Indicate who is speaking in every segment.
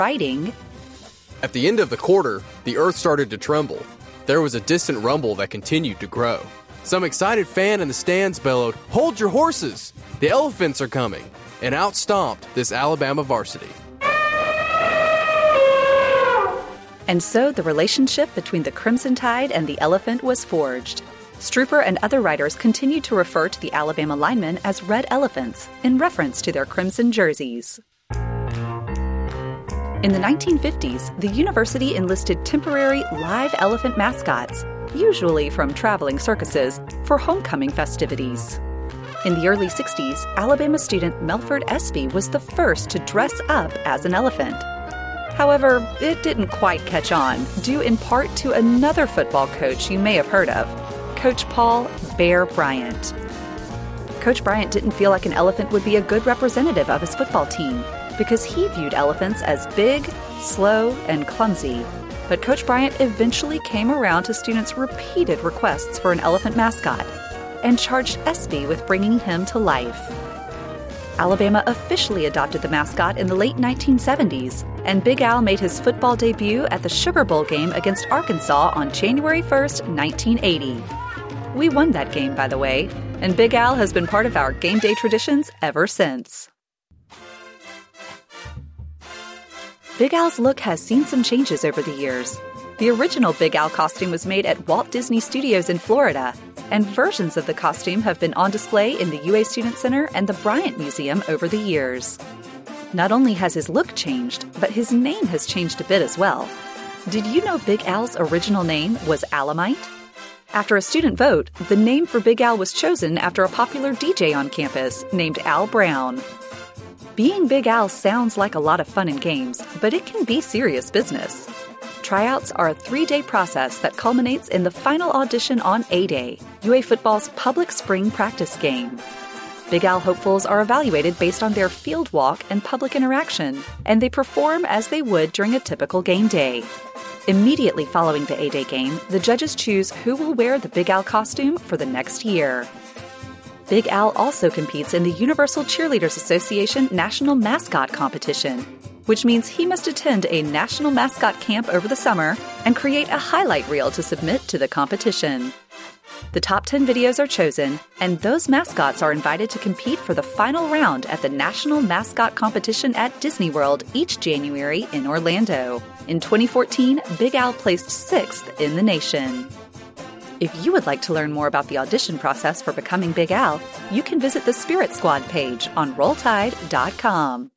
Speaker 1: writing,
Speaker 2: At the end of the quarter, the earth started to tremble. There was a distant rumble that continued to grow. Some excited fan in the stands bellowed, "Hold your horses! The elephants are coming!" And out stomped this Alabama varsity.
Speaker 1: and so the relationship between the Crimson Tide and the elephant was forged. Strooper and other writers continued to refer to the Alabama linemen as Red Elephants in reference to their crimson jerseys. In the 1950s, the university enlisted temporary live elephant mascots, usually from traveling circuses, for homecoming festivities. In the early 60s, Alabama student Melford Espy was the first to dress up as an elephant. However, it didn't quite catch on, due in part to another football coach you may have heard of, Coach Paul Bear Bryant. Coach Bryant didn't feel like an elephant would be a good representative of his football team because he viewed elephants as big, slow, and clumsy. But Coach Bryant eventually came around to students' repeated requests for an elephant mascot and charged Espy with bringing him to life. Alabama officially adopted the mascot in the late 1970s, and Big Al made his football debut at the Sugar Bowl game against Arkansas on January 1st, 1980. We won that game, by the way, and Big Al has been part of our game day traditions ever since. Big Al's look has seen some changes over the years. The original Big Al costume was made at Walt Disney Studios in Florida, and versions of the costume have been on display in the UA Student Center and the Bryant Museum over the years. Not only has his look changed, but his name has changed a bit as well. Did you know Big Al's original name was Alamite? After a student vote, the name for Big Al was chosen after a popular DJ on campus named Al Brown. Being Big Al sounds like a lot of fun and games, but it can be serious business. Tryouts are a 3-day process that culminates in the final audition on A-Day, UA football's public spring practice game. Big Al hopefuls are evaluated based on their field walk and public interaction, and they perform as they would during a typical game day. Immediately following the A-Day game, the judges choose who will wear the Big Al costume for the next year. Big Al also competes in the Universal Cheerleaders Association National Mascot Competition, which means he must attend a national mascot camp over the summer and create a highlight reel to submit to the competition. The top 10 videos are chosen, and those mascots are invited to compete for the final round at the National Mascot Competition at Disney World each January in Orlando. In 2014, Big Al placed 6th in the nation. If you would like to learn more about the audition process for becoming Big Al, you can visit the Spirit Squad page on RollTide.com.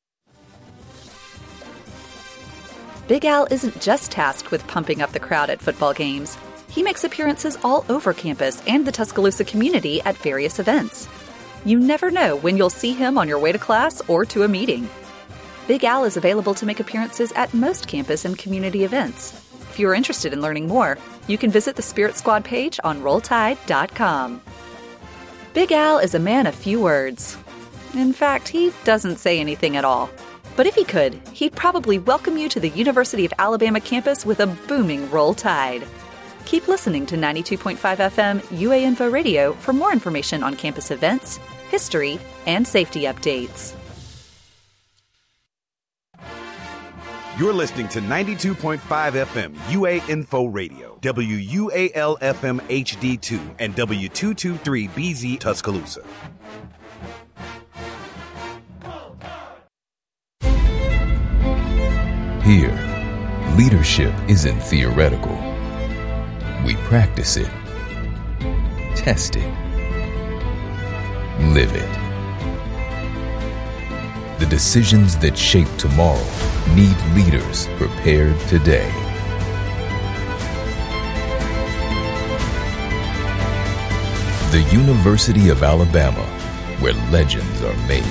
Speaker 1: Big Al isn't just tasked with pumping up the crowd at football games. He makes appearances all over campus and the Tuscaloosa community at various events. You never know when you'll see him on your way to class or to a meeting. Big Al is available to make appearances at most campus and community events. If you are interested in learning more, you can visit the Spirit Squad page on RollTide.com. Big Al is a man of few words. In fact, he doesn't say anything at all. But if he could, he'd probably welcome you to the University of Alabama campus with a booming Roll Tide. Keep listening to 92.5 FM UA Info Radio for more information on campus events, history, and safety updates.
Speaker 3: You're listening to 92.5 FM UA Info Radio, WUAL FM HD2, and W223BZ Tuscaloosa.
Speaker 4: Here, leadership isn't theoretical. We practice it, test it, live it. The decisions that shape tomorrow need leaders prepared today. The University of Alabama, where legends are made.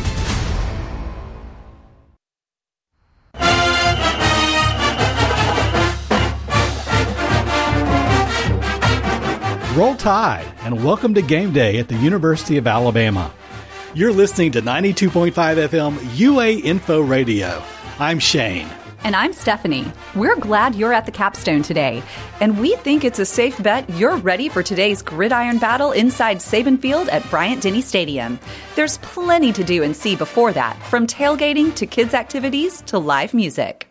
Speaker 5: Roll Tide, and welcome to Game Day at the University of Alabama. You're listening to 92.5 FM UA Info Radio. I'm Shane.
Speaker 1: And I'm Stephanie. We're glad you're at the capstone today. And we think it's a safe bet you're ready for today's gridiron battle inside Saban Field at Bryant-Denny Stadium. There's plenty to do and see before that, from tailgating to kids' activities to live music.